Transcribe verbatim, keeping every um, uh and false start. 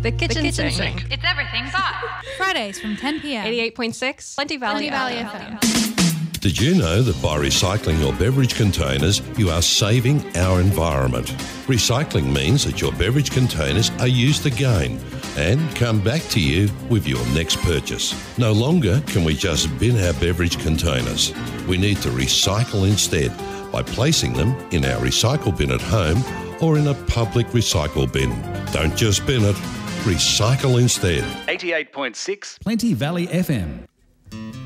The kitchen, The kitchen sink. sink. It's everything but. Fridays from ten p.m. eighty-eight point six Plenty Valley, Plenty Valley F F M. M. Did you know that by recycling your beverage containers, you are saving our environment? Recycling means that your beverage containers are used again and come back to you with your next purchase. No longer can we just bin our beverage containers. We need to recycle instead by placing them in our recycle bin at home or in a public recycle bin. Don't just bin it, recycle instead. eighty-eight point six Plenty Valley F M.